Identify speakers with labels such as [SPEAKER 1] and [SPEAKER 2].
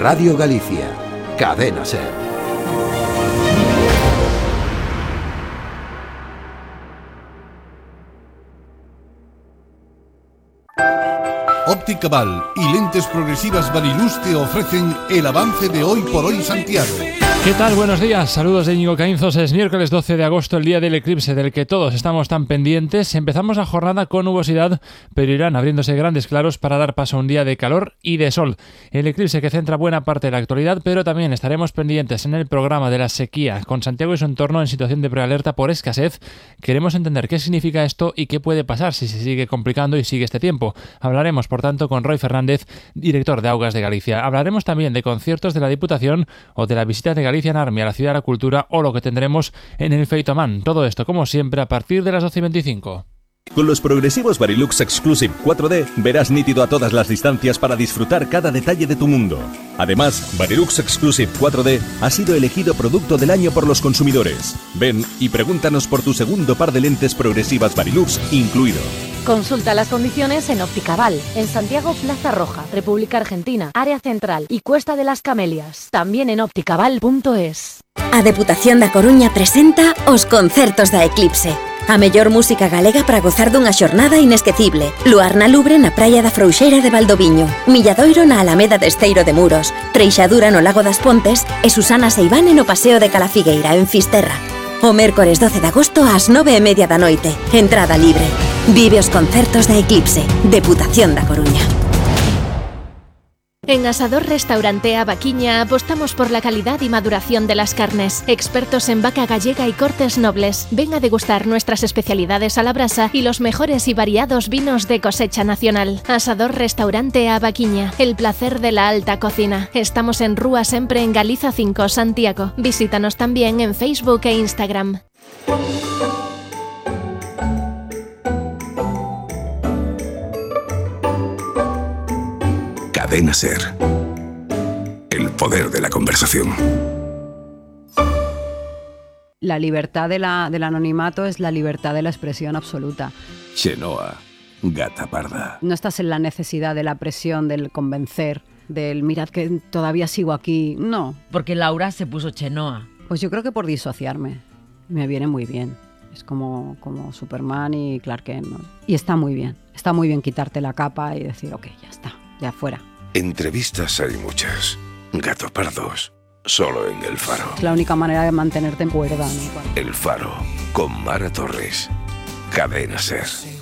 [SPEAKER 1] Radio Galicia, Cadena SER.
[SPEAKER 2] Óptica Val y Lentes Progresivas Varilux te ofrecen el avance de Hoy por Hoy Santiago.
[SPEAKER 3] ¿Qué tal? Buenos días, saludos de Íñigo Caínzos. Es miércoles 12 de agosto, el día del eclipse del que todos estamos tan pendientes. Empezamos la jornada con nubosidad, pero irán abriéndose grandes claros para dar paso a un día de calor y de sol. El eclipse que centra buena parte de la actualidad, pero también estaremos pendientes en el programa de la sequía, con Santiago y su entorno en situación de prealerta por escasez. Queremos entender qué significa esto y qué puede pasar si se sigue complicando y sigue este tiempo. Hablaremos, por tanto, con Roy Fernández, director de Augas de Galicia. Hablaremos también de conciertos de la Diputación o de la visita de Galicia en Army a la Ciudad de la Cultura o lo que tendremos en el Feito a Man. Todo esto, como siempre, a partir de las 12:25.
[SPEAKER 4] Con los progresivos Varilux Exclusive 4D verás nítido a todas las distancias para disfrutar cada detalle de tu mundo. Además, Varilux Exclusive 4D ha sido elegido Producto del Año por los consumidores. Ven y pregúntanos por tu segundo par de lentes progresivas Varilux incluido.
[SPEAKER 5] Consulta las condiciones en Óptica Val, en Santiago Plaza Roja, República Argentina, Área Central y Cuesta de las Camelias. También en opticaval.es.
[SPEAKER 6] A Deputación da Coruña presenta os concertos da Eclipse. A mellor música galega para gozar dunha xornada inesquecible. Luar na Lubre na praia da Frouxeira de Valdoviño, Milladoiro na Alameda de Esteiro de Muros, Treixadura no Lago das Pontes e Susana Seivane no Paseo de Calafigueira en Fisterra. O mércores 12 de agosto ás 9:30 da noite. Entrada libre. Vive os concertos da Eclipse. Deputación da Coruña.
[SPEAKER 7] En Asador Restaurante A Vaquiña apostamos por la calidad y maduración de las carnes. Expertos en vaca gallega y cortes nobles. Ven a degustar nuestras especialidades a la brasa y los mejores y variados vinos de cosecha nacional. Asador Restaurante A Vaquiña. El placer de la alta cocina. Estamos en Rúa Sempre en Galiza 5, Santiago. Visítanos también en Facebook e Instagram.
[SPEAKER 8] Cadena SER. El poder de la conversación.
[SPEAKER 9] La libertad del anonimato es la libertad de la expresión absoluta.
[SPEAKER 8] Chenoa, gata parda.
[SPEAKER 9] No estás en la necesidad de la presión, del convencer, del mirad que todavía sigo aquí. No.
[SPEAKER 10] Porque Laura se puso Chenoa.
[SPEAKER 9] Pues yo creo que por disociarme. Me viene muy bien. Es como Superman y Clark Kent, ¿no? Y está muy bien quitarte la capa y decir, ok, ya está, ya fuera.
[SPEAKER 8] Entrevistas hay muchas. Gato pardos, solo en El Faro.
[SPEAKER 9] Es la única manera de mantenerte en cuerda, ¿no?
[SPEAKER 8] El Faro, con Mara Torres. Cadena SER.